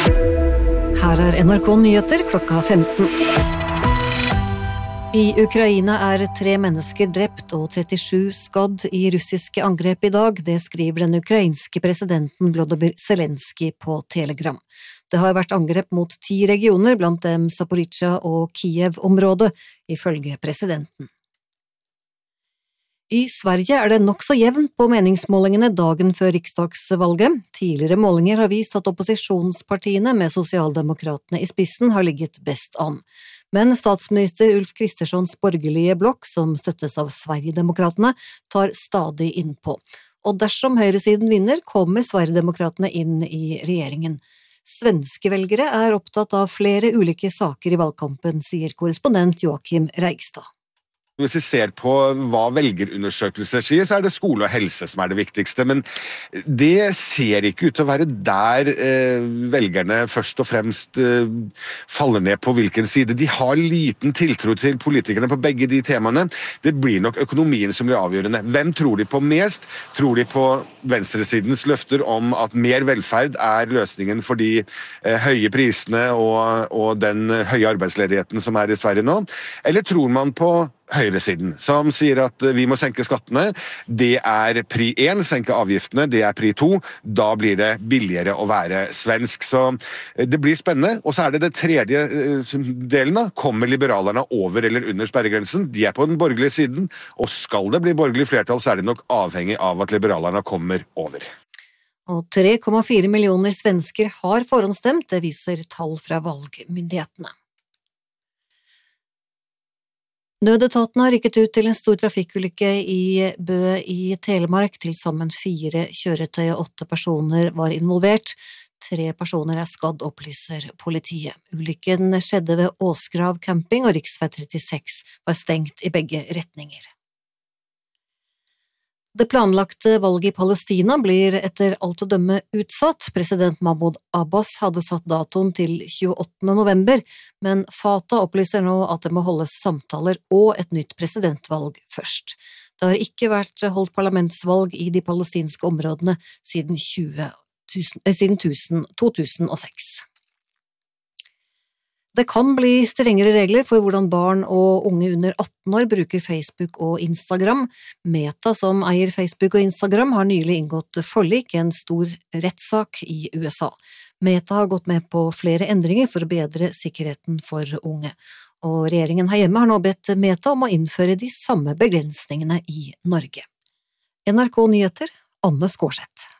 Her NRK Nyheter klokka 15. I Ukraina 3 mennesker drept og 37 skadd i russiske angrep i dag, det skriver den ukrainske presidenten Volodymyr Zelenskyj på Telegram. Det har vært angrep mot 10 regioner, blant dem Zaporizjzja og Kiev-området, ifølge presidenten. I Sverige det nokså jevnt på meningsmålingene dagen før riksdagsvalget. Tidligere målinger har vist at opposisjonspartiene med sosialdemokratene i spissen har ligget best an. Men statsminister Ulf Kristerssons borgerlige blokk, som støttes av Sverigedemokratene, tar stadig innpå. Og dersom høyresiden vinner, kommer Sverigedemokratene inn i regjeringen. Svenske velgere opptatt av flere ulike saker i valgkampen, sier korrespondent Joakim Reigstad. Hvis vi ser på hva velgerundersøkelser sier, så det skole og helse som det viktigste, men det ser ikke ut til å være der velgerne først og fremst faller ned på hvilken side. De har liten tiltro til politikerne på begge de temaene. Det blir nok økonomien som blir avgjørende. Hvem tror de på mest? Tror de på venstresidens løfter om at mer velferd løsningen for de høye prisene og den høye arbeidsledigheten som i Sverige nå? Eller tror man på høyresiden, som sier at vi må senke skattene, det pri 1, senke avgiftene, det pri 2, da blir det billigere å være svensk. Så det blir spennende, og så det tredje delen da, kommer liberalerne over eller under sperregrensen, de på den borgerlige siden, og skal det bli borgerlig flertall, så det nok avhengig av at liberalerne kommer over. Og 3,4 millioner svensker har forhåndsstemt, det viser tall fra valgmyndighetene. Nødetaten har rykket ut til en stor trafikkulykke i Bø i Telemark. Til sammen 4 kjøretøy og 8 personer var involvert. 3 personer skadd, opplyser politiet. Ulykken skjedde ved Åsgrav camping, og riksvei 36 var stengt i begge retninger. Det planlagte valget i Palestina blir etter alt å dømme utsatt. President Mahmoud Abbas hadde satt datoen til 28. november, men Fatah opplyser nå at det må holdes samtaler og et nytt presidentvalg først. Det har ikke vært holdt parlamentsvalg i de palestinske områdene siden 2006. Det kan bli strengere regler for hvordan barn og unge under 18 år bruker Facebook og Instagram. Meta, som eier Facebook og Instagram, har nylig inngått forlik i en stor rettssak i USA. Meta har gått med på flere endringer for å bedre sikkerheten for unge. Og regjeringen her hjemme har nå bedt Meta om å innføre de samme begrensningene i Norge. NRK Nyheter, Anne Skårseth.